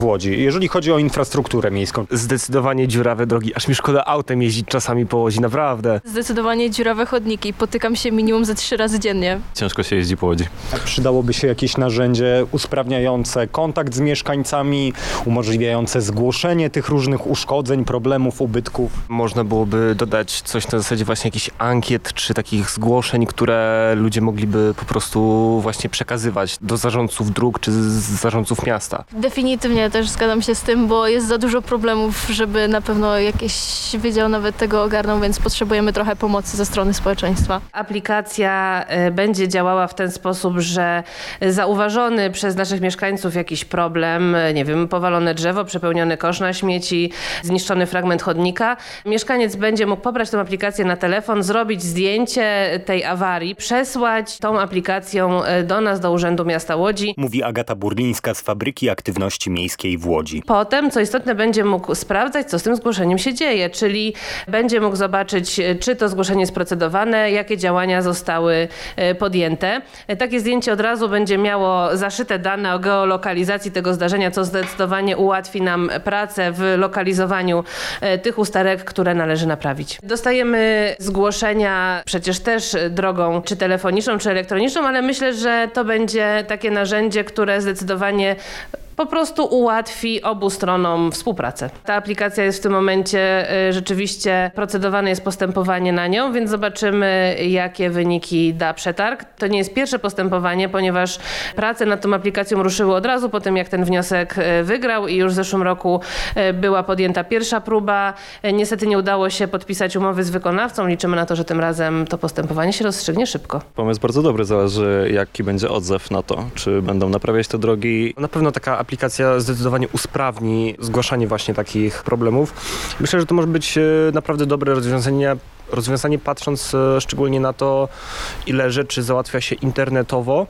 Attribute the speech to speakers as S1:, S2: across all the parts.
S1: w Łodzi, jeżeli chodzi o infrastrukturę miejską?
S2: Zdecydowanie dziurawe drogi, aż mi szkoda autem jeździć czasami po Łodzi, naprawdę.
S3: Zdecydowanie dziurawe chodniki. Potykam się minimum ze 3 razy dziennie.
S4: Ciężko się jeździ po Łodzi.
S1: A przydałoby się jakieś narzędzie usprawniające kontakt z mieszkańcami, umożliwiające zgłoszenie tych różnych uszkodzeń, problemów, ubytków?
S2: Można byłoby dodać coś na zasadzie właśnie jakichś ankiet, czy takich zgłoszeń, które ludzie mogliby po prostu właśnie przekazywać do zarządców dróg, czy zarządców miasta.
S3: Definitywnie też zgadzam się z tym, bo jest za dużo problemów, żeby na pewno jakiś wydział nawet tego ogarnął, więc potrzebujemy trochę pomocy ze strony społeczeństwa.
S5: Aplikacja będzie działała w ten sposób, że zauważony przez naszych mieszkańców jakiś problem, nie wiem, powalone drzewo, przepełniony kosz na śmieci, zniszczony fragment chodnika, mieszkaniec będzie mógł pobrać tę aplikację na telefon, zrobić zdjęcie tej awarii, przesłać tą aplikacją do nas, do Urzędu Miasta Łodzi.
S1: Mówi Agata Burlińska z Fabryki Aktywności Miejskiej w Łodzi.
S5: Potem, co istotne, będzie mógł sprawdzać, co z tym zgłoszeniem się dzieje, czyli będzie mógł zobaczyć, czy to zgłoszenie jest procedowane, jakie działania zostały podjęte. Takie zdjęcie od razu będzie miało zaszyte dane o geolokalizacji tego zdarzenia, co zdecydowanie ułatwi nam pracę w lokalizowaniu tych usterek, które należy naprawić. Dostajemy zgłoszenia przecież też drogą czy telefoniczną, czy elektroniczną, ale myślę, że to będzie takie narzędzie, które zdecydowanie po prostu ułatwi obu stronom współpracę. Ta aplikacja jest w tym momencie rzeczywiście, procedowane jest postępowanie na nią, więc zobaczymy, jakie wyniki da przetarg. To nie jest pierwsze postępowanie, ponieważ prace nad tą aplikacją ruszyły od razu po tym, jak ten wniosek wygrał i już w zeszłym roku była podjęta pierwsza próba. Niestety nie udało się podpisać umowy z wykonawcą. Liczymy na to, że tym razem to postępowanie się rozstrzygnie szybko.
S4: Pomysł bardzo dobry, zależy jaki będzie odzew na to, czy będą naprawiać te drogi.
S2: Na pewno taka aplikacja zdecydowanie usprawni zgłaszanie właśnie takich problemów. Myślę, że to może być naprawdę dobre rozwiązanie patrząc szczególnie na to, ile rzeczy załatwia się internetowo.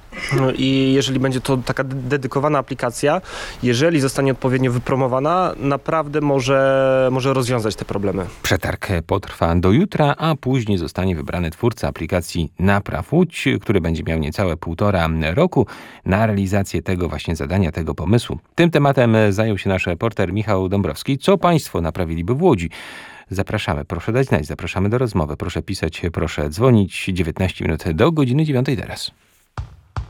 S2: I jeżeli będzie to taka dedykowana aplikacja, jeżeli zostanie odpowiednio wypromowana, naprawdę może rozwiązać te problemy.
S6: Przetarg potrwa do jutra, a później zostanie wybrany twórca aplikacji Napraw Łódź, który będzie miał niecałe 1,5 roku na realizację tego właśnie zadania, tego pomysłu. Tym tematem zajął się nasz reporter Michał Dąbrowski. Co państwo naprawiliby w Łodzi? Zapraszamy, proszę dać znać, zapraszamy do rozmowy, proszę pisać, proszę dzwonić. 19 minut do godziny 9 teraz.